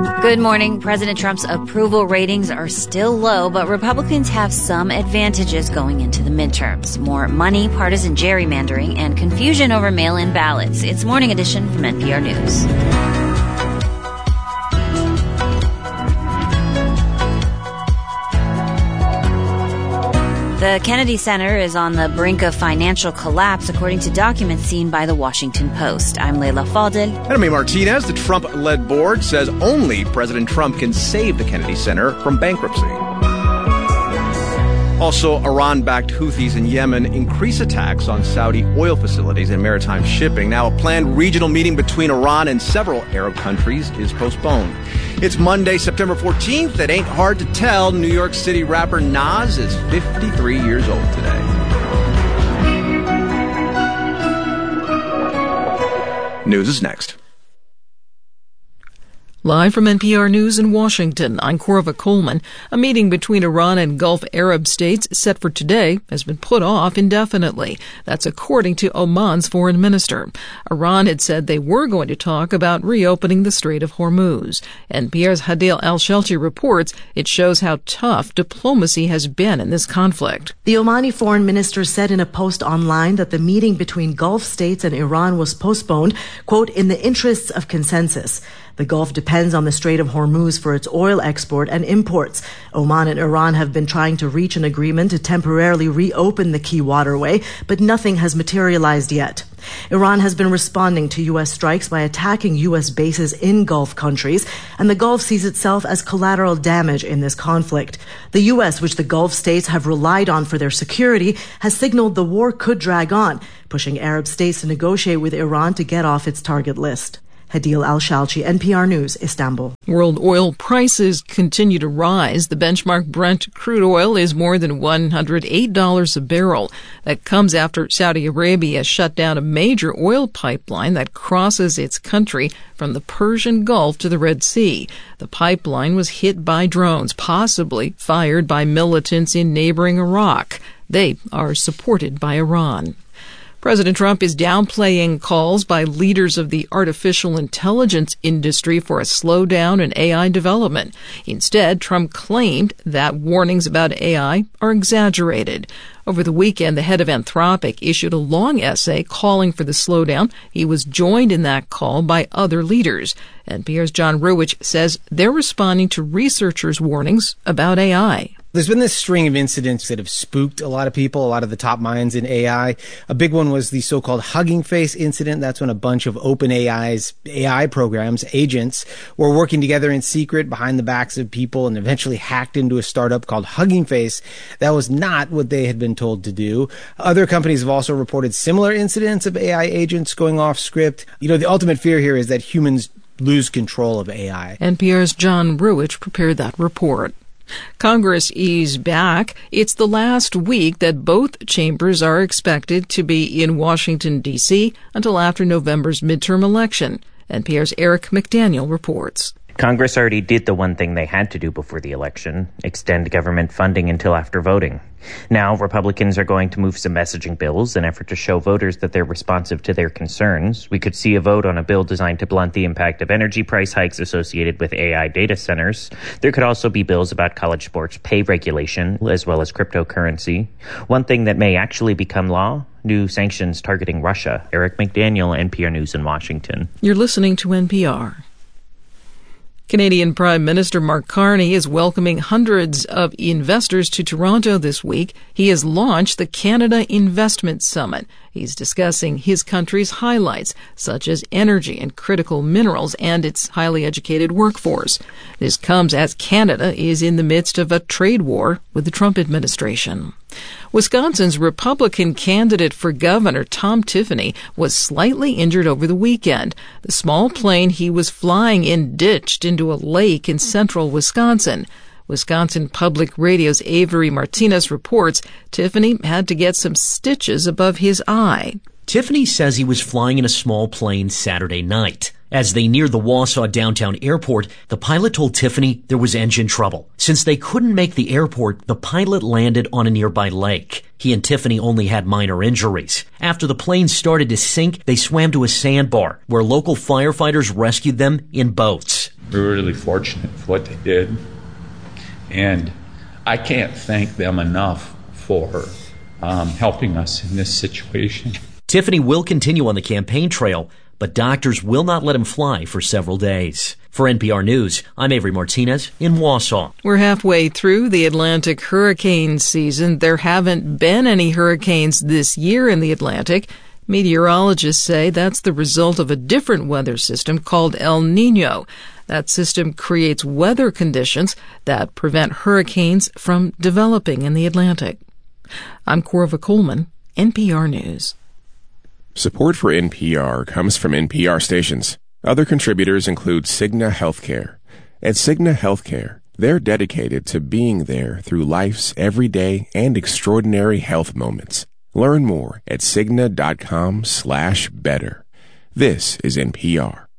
Good morning. President Trump's approval ratings are still low, but Republicans have some advantages going into the midterms. More money, partisan gerrymandering, and confusion over mail-in ballots. It's Morning Edition from NPR News. The Kennedy Center is on the brink of financial collapse, according to documents seen by the Washington Post. I'm Leila Fadel. And I'm A. Martinez. The Trump-led board says only President Trump can save the Kennedy Center from bankruptcy. Also, Iran-backed Houthis in Yemen increase attacks on Saudi oil facilities and maritime shipping. Now, a planned regional meeting between Iran and several Arab countries is postponed. It's Monday, September 14th. It ain't hard to tell. New York City rapper Nas is 53 years old today. News is next. Live from NPR News in Washington, I'm Corva Coleman. A meeting between Iran and Gulf Arab states set for today has been put off indefinitely. That's according to Oman's foreign minister. Iran had said they were going to talk about reopening the Strait of Hormuz. NPR's Hadil Al-Shelchi reports it shows how tough diplomacy has been in this conflict. The Omani foreign minister said in a post online that the meeting between Gulf states and Iran was postponed, quote, in the interests of consensus. The Gulf depends on the Strait of Hormuz for its oil export and imports. Oman and Iran have been trying to reach an agreement to temporarily reopen the key waterway, but nothing has materialized yet. Iran has been responding to U.S. strikes by attacking U.S. bases in Gulf countries, and the Gulf sees itself as collateral damage in this conflict. The U.S., which the Gulf states have relied on for their security, has signaled the war could drag on, pushing Arab states to negotiate with Iran to get off its target list. Hadil Al-Shalchi, NPR News, Istanbul. World oil prices continue to rise. The benchmark Brent crude oil is more than $108 a barrel. That comes after Saudi Arabia shut down a major oil pipeline that crosses its country from the Persian Gulf to the Red Sea. The pipeline was hit by drones, possibly fired by militants in neighboring Iraq. They are supported by Iran. President Trump is downplaying calls by leaders of the artificial intelligence industry for a slowdown in AI development. Instead, Trump claimed that warnings about AI are exaggerated. Over the weekend, the head of Anthropic issued a long essay calling for the slowdown. He was joined in that call by other leaders. NPR's John Ruwitch says they're responding to researchers' warnings about AI. There's been this string of incidents that have spooked a lot of people, a lot of the top minds in AI. A big one was the so-called Hugging Face incident. That's when a bunch of OpenAI's AI programs, agents, were working together in secret behind the backs of people and eventually hacked into a startup called Hugging Face. That was not what they had been told to do. Other companies have also reported similar incidents of AI agents going off script. You know, the ultimate fear here is that humans lose control of AI. NPR's John Ruwitch prepared that report. Congress is back. It's the last week that both chambers are expected to be in Washington, D.C. until after November's midterm election. NPR's Eric McDaniel reports. Congress already did the one thing they had to do before the election, extend government funding until after voting. Now, Republicans are going to move some messaging bills in an effort to show voters that they're responsive to their concerns. We could see a vote on a bill designed to blunt the impact of energy price hikes associated with AI data centers. There could also be bills about college sports pay regulation, as well as cryptocurrency. One thing that may actually become law, new sanctions targeting Russia. Eric McDaniel, NPR News in Washington. You're listening to NPR. Canadian Prime Minister Mark Carney is welcoming hundreds of investors to Toronto this week. He has launched the Canada Investment Summit. He's discussing his country's highlights, such as energy and critical minerals and its highly educated workforce. This comes as Canada is in the midst of a trade war with the Trump administration. Wisconsin's Republican candidate for governor, Tom Tiffany, was slightly injured over the weekend. The small plane he was flying in ditched into a lake in central Wisconsin. Wisconsin Public Radio's Avery Martinez reports Tiffany had to get some stitches above his eye. Tiffany says he was flying in a small plane Saturday night. As they neared the Wausau downtown airport, the pilot told Tiffany there was engine trouble. Since they couldn't make the airport, the pilot landed on a nearby lake. He and Tiffany only had minor injuries. After the plane started to sink, they swam to a sandbar, where local firefighters rescued them in boats. We were really fortunate for what they did. And I can't thank them enough for helping us in this situation. Tiffany will continue on the campaign trail, but doctors will not let him fly for several days. For NPR News, I'm Avery Martinez in Wausau. We're halfway through the Atlantic hurricane season. There haven't been any hurricanes this year in the Atlantic. Meteorologists say that's the result of a different weather system called El Nino. That system creates weather conditions that prevent hurricanes from developing in the Atlantic. I'm Corva Coleman, NPR News. Support for NPR comes from NPR stations. Other contributors include Cigna Healthcare. At Cigna Healthcare, they're dedicated to being there through life's everyday and extraordinary health moments. Learn more at Cigna.com/better. This is NPR.